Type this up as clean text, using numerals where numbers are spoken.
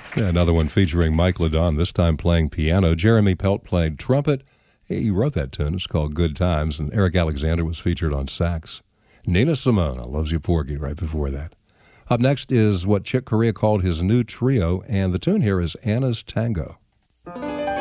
Yeah, another one featuring Mike Ladon, this time playing piano. Jeremy Pelt played trumpet. He wrote that tune. It's called Good Times. And Eric Alexander was featured on sax. Nina Simone, I Loves You Porgy, right before that. Up next is what Chick Corea called his new trio, and the tune here is Anna's Tango.